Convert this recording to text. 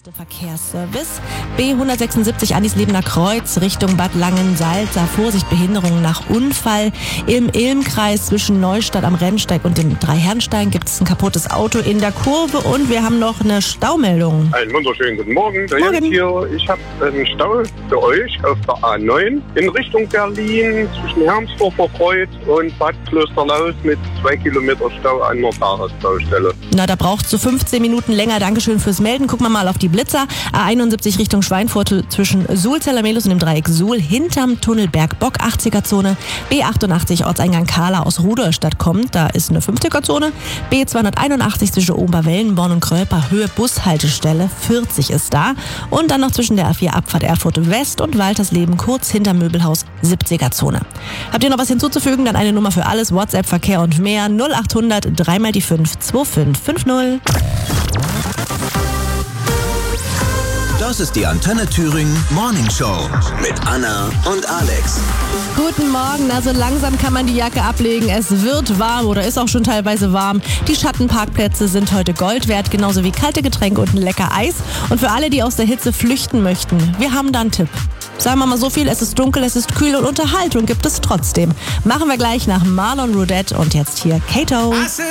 Verkehrsservice. B176 Andieslebener Kreuz Richtung Bad Langensalza. Vorsicht, Behinderung nach Unfall. Im Ilmkreis zwischen Neustadt am Rennsteig und dem Dreiherrenstein gibt es ein kaputtes Auto in der Kurve und wir haben noch eine Staumeldung. Einen wunderschönen guten Morgen. Der Morgen. Jens hier. Ich habe einen Stau für euch auf der A9 in Richtung Berlin zwischen Hermsdorfer Kreuz und Bad Klösterlaus mit 2 Kilometer Stau an der Tagesbaustelle. Na, da braucht es so 15 Minuten länger. Dankeschön fürs Melden. Gucken wir mal auf die Blitzer. A71 Richtung Schweinfurt zwischen Suhl-Zellermelus und dem Dreieck Suhl hinterm Tunnel Bergbock 80er-Zone. B88 Ortseingang Kahla aus Rudolstadt kommt. Da ist eine 50er-Zone. B281 zwischen Oberwellenborn und Kröper Höhe Bushaltestelle 40 ist da. Und dann noch zwischen der A4 Abfahrt Erfurt West und Waltersleben kurz hinterm Möbelhaus 70er-Zone. Habt ihr noch was hinzuzufügen? Dann eine Nummer für alles. WhatsApp, Verkehr und mehr. 0800 3 mal die 5 2550. Das ist die Antenne Thüringen Morning Show mit Anna und Alex. Guten Morgen, also langsam kann man die Jacke ablegen. Es wird warm oder ist auch schon teilweise warm. Die Schattenparkplätze sind heute Gold wert, genauso wie kalte Getränke und ein lecker Eis. Und für alle, die aus der Hitze flüchten möchten, wir haben da einen Tipp. Sagen wir mal so viel, es ist dunkel, es ist kühl und Unterhaltung gibt es trotzdem. Machen wir gleich nach Marlon Rudette und jetzt hier Kato.